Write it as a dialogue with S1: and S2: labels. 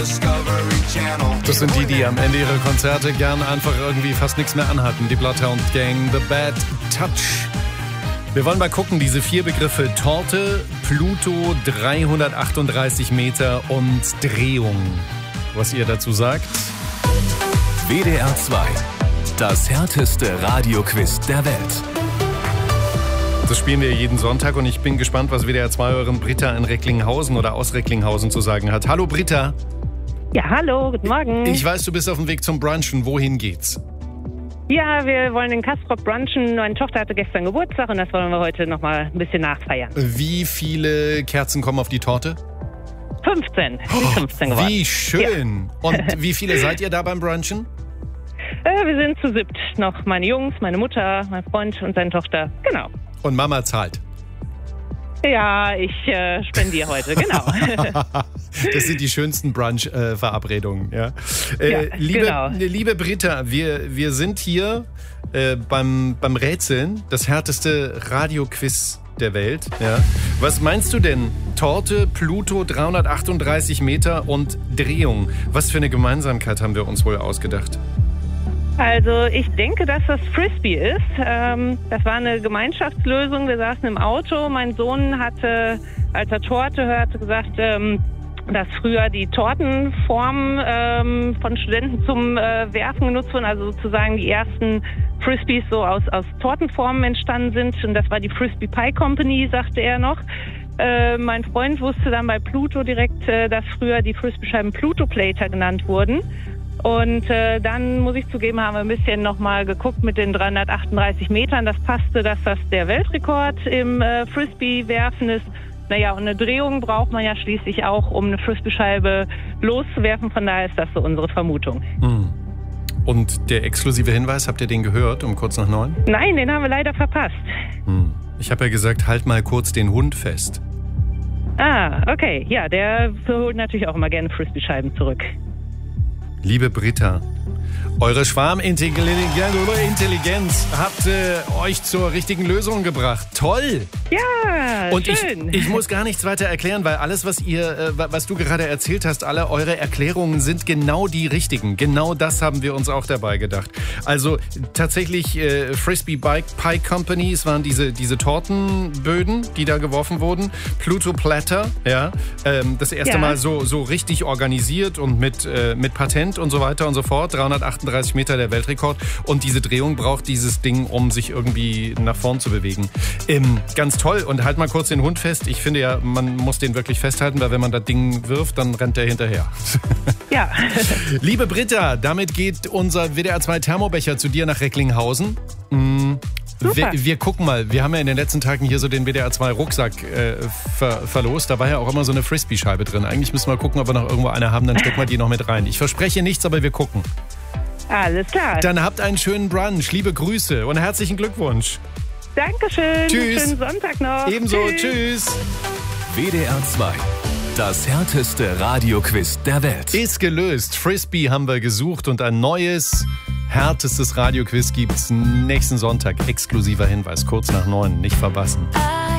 S1: Das sind die, die am Ende ihrer Konzerte gern einfach irgendwie fast nichts mehr anhatten. Die Bloodhound Gang, The Bad Touch. Wir wollen mal gucken, diese 4 Begriffe: Torte, Pluto, 338 Meter und Drehung. Was ihr dazu sagt?
S2: WDR 2. Das härteste Radioquiz der Welt.
S1: Das spielen wir jeden Sonntag und ich bin gespannt, was WDR 2 euren Britta in Recklinghausen oder aus Recklinghausen zu sagen hat. Hallo Britta.
S3: Ja, hallo, guten Morgen.
S1: Ich weiß, du bist auf dem Weg zum Brunchen. Wohin geht's?
S3: Ja, wir wollen in Castrop brunchen. Meine Tochter hatte gestern Geburtstag und das wollen wir heute nochmal ein bisschen nachfeiern.
S1: Wie viele Kerzen kommen auf die Torte?
S3: 15. 15 geworden.
S1: Wie schön. Ja. Und wie viele seid ihr da beim Brunchen?
S3: Wir sind zu 7. Noch meine Jungs, meine Mutter, mein Freund und seine Tochter. Genau.
S1: Und Mama zahlt?
S3: Ja, ich spendiere heute, genau.
S1: Das sind die schönsten Brunch-Verabredungen. Ja. Liebe Britta, wir sind hier beim Rätseln, das härteste Radioquiz der Welt. Ja. Was meinst du denn? Torte, Pluto, 338 Meter und Drehung. Was für eine Gemeinsamkeit haben wir uns wohl ausgedacht?
S3: Also ich denke, dass das Frisbee ist. Das war eine Gemeinschaftslösung. Wir saßen im Auto. Mein Sohn hatte, als er Torte hörte, gesagt, dass früher die Tortenformen von Studenten zum Werfen genutzt wurden. Also sozusagen die ersten Frisbees so aus Tortenformen entstanden sind. Und das war die Frisbee Pie Company, sagte er noch. Mein Freund wusste dann bei Pluto direkt, dass früher die Frisbee-Scheiben Pluto-Plater genannt wurden. Und dann, muss ich zugeben, haben wir ein bisschen nochmal geguckt mit den 338 Metern. Das passte, dass das der Weltrekord im Frisbee-Werfen ist. Naja, und eine Drehung braucht man ja schließlich auch, um eine Frisbee-Scheibe loszuwerfen. Von daher ist das so unsere Vermutung.
S1: Und der exklusive Hinweis, habt ihr den gehört um kurz nach 9?
S3: Nein, den haben wir leider verpasst.
S1: Ich habe ja gesagt, halt mal kurz den Hund fest.
S3: Ah, okay. Ja, der holt natürlich auch immer gerne Frisbee-Scheiben zurück.
S1: Liebe Britta, eure Schwarmintelligenz hat euch zur richtigen Lösung gebracht. Toll!
S3: Ja,
S1: und
S3: schön.
S1: Ich muss gar nichts weiter erklären, weil alles, was du gerade erzählt hast, alle eure Erklärungen sind genau die richtigen. Genau das haben wir uns auch dabei gedacht. Also tatsächlich Frisbee Pie Company, es waren diese Tortenböden, die da geworfen wurden. Pluto Platter, ja, das erste Mal so richtig organisiert und mit Patent und so weiter und so fort. 338 Meter der Weltrekord. Und diese Drehung braucht dieses Ding, um sich irgendwie nach vorn zu bewegen. Ganz toll. Und halt mal kurz den Hund fest. Ich finde ja, man muss den wirklich festhalten, weil wenn man das Ding wirft, dann rennt der hinterher.
S3: Ja.
S1: Liebe Britta, damit geht unser WDR 2 Thermobecher zu dir nach Recklinghausen. Wir gucken mal. Wir haben ja in den letzten Tagen hier so den WDR 2 Rucksack verlost. Da war ja auch immer so eine Frisbee-Scheibe drin. Eigentlich müssen wir gucken, ob wir noch irgendwo eine haben, dann stecken wir die noch mit rein. Ich verspreche nichts, aber wir gucken.
S3: Alles klar.
S1: Dann habt einen schönen Brunch. Liebe Grüße und herzlichen Glückwunsch.
S3: Dankeschön.
S1: Tschüss.
S3: Schönen Sonntag noch.
S1: Ebenso. Tschüss.
S2: WDR 2. Das härteste Radioquiz der Welt.
S1: Ist gelöst. Frisbee haben wir gesucht und ein neues, härtestes Radioquiz gibt's nächsten Sonntag. Exklusiver Hinweis, kurz nach 9. Nicht verpassen.